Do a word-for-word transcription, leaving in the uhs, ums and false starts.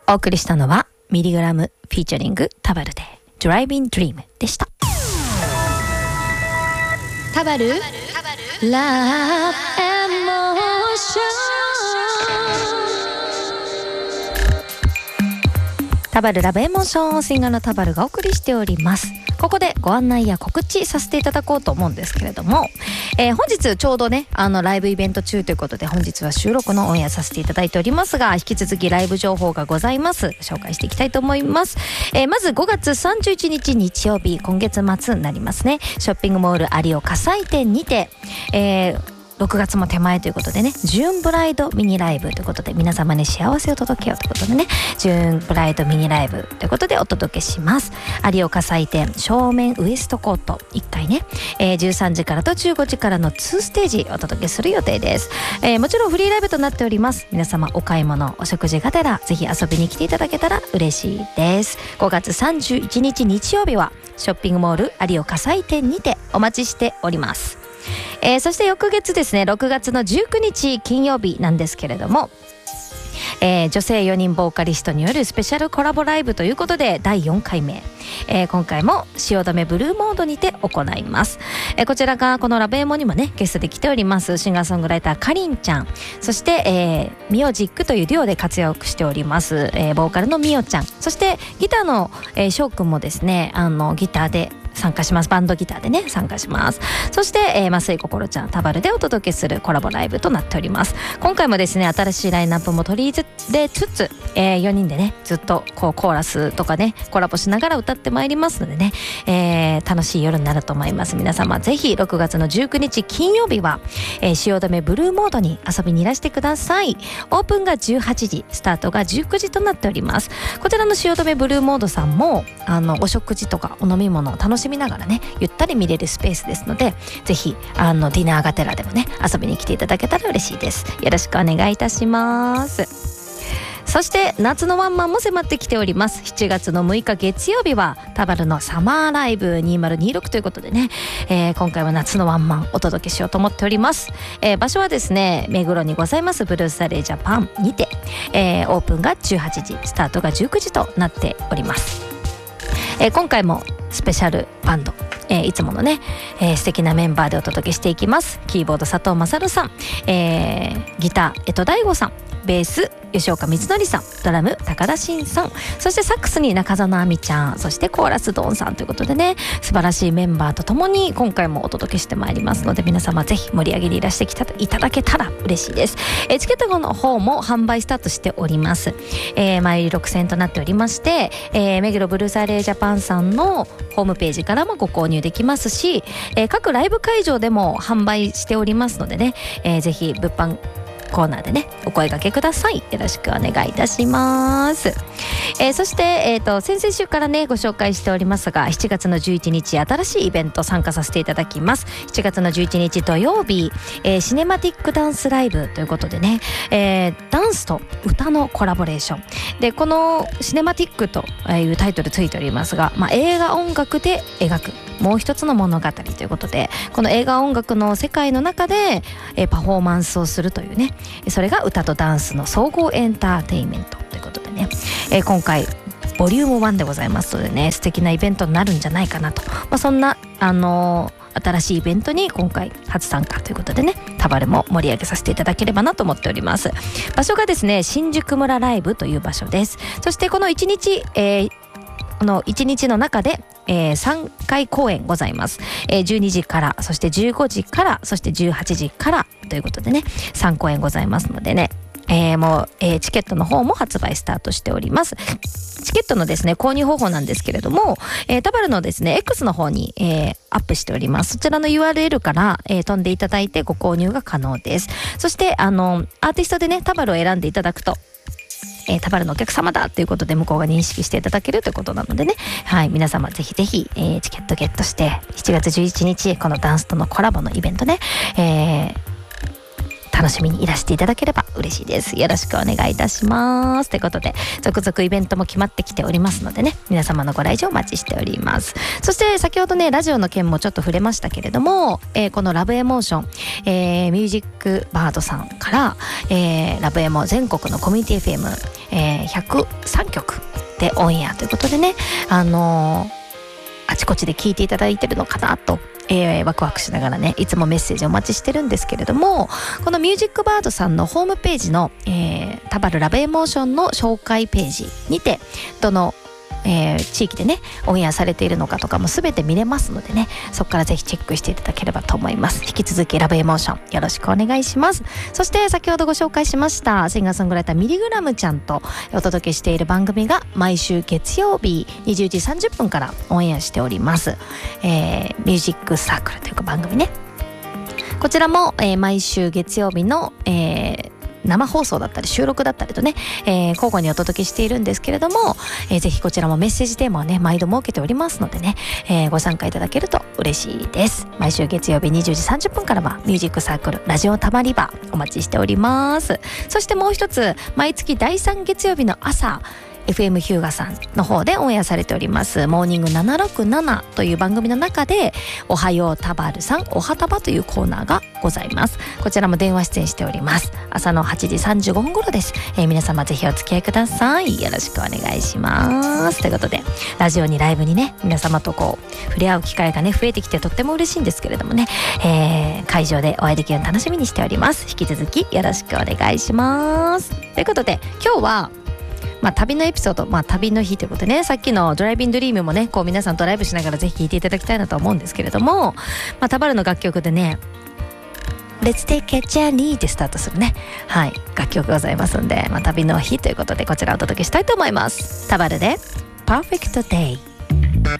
お送りしたのはミリグラムフィーチャリングタバルでドライビンドリームでした。タバルラブエモーション、タバルラブエモーション、シンガーのタバルがお送りしております。ここでご案内や告知させていただこうと思うんですけれども、えー、本日ちょうどねあのライブイベント中ということで本日は収録のオンエアさせていただいておりますが、引き続きライブ情報がございます。紹介していきたいと思います。えー、まずごがつさんじゅういちにち日曜日、今月末になりますね、ショッピングモール有岡祭店にて、えーろくがつも手前ということでね、ジューンブライドミニライブということで、皆様に幸せを届けようということでね、ジューンブライドミニライブということでお届けします。有岡祭店正面ウエストコートいっかいね、えー、じゅうさんじからとじゅうごじからのにステージお届けする予定です。えー、もちろんフリーライブとなっております。皆様お買い物お食事がてらぜひ遊びに来ていただけたら嬉しいです。ごがつさんじゅういちにち日曜日はショッピングモール有岡祭店にてお待ちしております。えー、そして翌月ですね、ろくがつのじゅうくにち金曜日なんですけれども、えー、女性よにんボーカリストによるスペシャルコラボライブということでだいよんかいめ、えー、今回も汐留ブルーモードにて行います。えー、こちらがこのラブエモにもねゲストで来ておりますシンガーソングライターかりんちゃん、そして、えー、ミオジックというデュオで活躍しております、えー、ボーカルのミオちゃん、そしてギターの、えー、翔くんもですねあのギターで参加します。バンドギターでね参加します。そして、えー、増井心ちゃんタバルでお届けするコラボライブとなっております。今回もですね新しいラインナップも取り入れつつ、えー、よにんでねずっとこうコーラスとかねコラボしながら歌ってまいりますのでね、えー、楽しい夜になると思います。皆様ぜひろくがつのじゅうくにち金曜日は、えー、汐留ブルーモードに遊びにいらしてください。オープンがじゅうはちじ、スタートがじゅうくじとなっております。こちらの汐留ブルーモードさんもあのお食事とかお飲み物を楽しみながらねゆったり見れるスペースですので、ぜひあのディナーがてらでもね遊びに来ていただけたら嬉しいです。よろしくお願いいたします。そして夏のワンマンも迫ってきております。しちがつのむいか月曜日はタバルのサマーライブにせんにじゅうろくということでね、えー、今回は夏のワンマンお届けしようと思っております。えー、場所はですね目黒にございますブルースタレージャパンにて、えー、オープンがじゅうはちじ、スタートがじゅうくじとなっております。えー、今回もスペシャルバンド、えー、いつものね、えー、素敵なメンバーでお届けしていきます。キーボード佐藤勝さん、えー、ギター江戸大吾さん、ベース吉岡光則さん、ドラム高田真さん、そしてサックスに中園亜美ちゃん、そしてコーラスドンさんということでね素晴らしいメンバーとともに今回もお届けしてまいりますので、皆様ぜひ盛り上げにいらしてきたいただけたら嬉しいです。えー、チケットの方も販売スタートしております。えー、前売りろくせんえんとなっておりまして、えー、目黒ブルーサレージャパンさんのホームページからもご購入できますし、えー、各ライブ会場でも販売しておりますのでね、えー、ぜひ物販コーナーでねお声掛けください。よろしくお願いいたします。えー、そして、えー、と先々週からねご紹介しておりますが、しちがつのじゅういちにち新しいイベント参加させていただきます。しちがつのじゅういちにち土曜日、えー、シネマティックダンスライブということでね、えー、ダンスと歌のコラボレーションで、このシネマティックというタイトルついておりますが、まあ、映画音楽で描くもう一つの物語ということで、この映画音楽の世界の中で、えー、パフォーマンスをするというね、それが歌とダンスの総合エンターテインメントということでね、えー、今回ボリュームワンでございますのでね素敵なイベントになるんじゃないかなと、まあ、そんなあのー、新しいイベントに今回初参加ということでねタバルも盛り上げさせていただければなと思っております。場所がですね新宿村ライブという場所です。そしてこのいちにち、えーこのいちにちの中で、えー、さんかい公演ございます。えー、じゅうにじからそしてじゅうごじからそしてじゅうはちじからということでねさんこうえんございますのでね、えー、もう、えー、チケットの方も発売スタートしております。チケットのですね購入方法なんですけれども、えー、タバルのですね X の方に、えー、アップしております。そちらの ユーアールエル から、えー、飛んでいただいてご購入が可能です。そしてあのアーティストでねタバルを選んでいただくとえー、タバルのお客様だということで向こうが認識していただけるということなのでね、はい、皆様ぜひぜひ、えー、チケットゲットしてしちがつじゅういちにちこのダンスとのコラボのイベントね、えー楽しみにいらしていただければ嬉しいです。よろしくお願いいたします。ということで続々イベントも決まってきておりますのでね皆様のご来場お待ちしております。そして先ほどねラジオの件もちょっと触れましたけれども、えー、このラブエモーション、えー、ミュージックバードさんから、えー、ラブエモ全国のコミュニティ エフエム、ええー、ひゃくさんきょくでオンエアということでね、あのー、あちこちで聞いていただいてるのかなと、えー、ワクワクしながらね、いつもメッセージお待ちしてるんですけれども、このミュージックバードさんのホームページの、えー、タバルラブエモーションの紹介ページにて、どのえー、地域でねオンエアされているのかとかも全て見れますのでね、そこからぜひチェックしていただければと思います。引き続きラブエモーションよろしくお願いします。そして先ほどご紹介しましたシンガーソングライターミリグラムちゃんとお届けしている番組が毎週月曜日にじゅうじさんじゅっぷんからオンエアしております、えー、ミュージックサークルというか番組ね。こちらも、えー、毎週月曜日の、えー生放送だったり収録だったりとね、えー、交互にお届けしているんですけれども、えー、ぜひこちらもメッセージテーマをね毎度設けておりますのでね、えー、ご参加いただけると嬉しいです。毎週月曜日にじゅうじさんじゅっぷんからはミュージックサークルラジオたまり場お待ちしております。そしてもう一つ、毎月だいさん月曜日の朝エフエム ヒューガさんの方でオンエアされておりますモーニングななろくななという番組の中で、おはようタバルさんおはタバというコーナーがございます。こちらも電話出演しております。朝のはちじさんじゅうごふん頃です、えー、皆様ぜひお付き合いください。よろしくお願いしますということで、ラジオにライブにね皆様とこう触れ合う機会がね増えてきてとっても嬉しいんですけれどもね、えー、会場でお会いできるの楽しみにしております。引き続きよろしくお願いしますということで、今日はまあ、旅のエピソード、まあ、旅の日ということでね、さっきのドライビンドリームもねこう皆さんドライブしながらぜひ聴いていただきたいなと思うんですけれども、まあ、タバルの楽曲でね Let's take a journey ってスタートするね、はい、楽曲ございますので、まあ、旅の日ということでこちらをお届けしたいと思います。タバルで Perfect Day。